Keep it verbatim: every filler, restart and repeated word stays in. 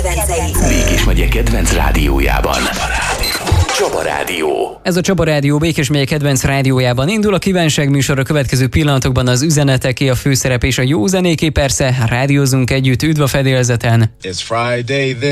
kedvenceit. Békés megye kedvenc rádiójában. Csaba Rádió. Ez a Csaba Rádió Békés megye kedvenc rádiójában indul. A kívánság műsor a következő pillanatokban az üzeneteké, a főszerep és a jó zenéké, persze rádiózunk együtt. Üdv a fedélzeten! It's Friday, then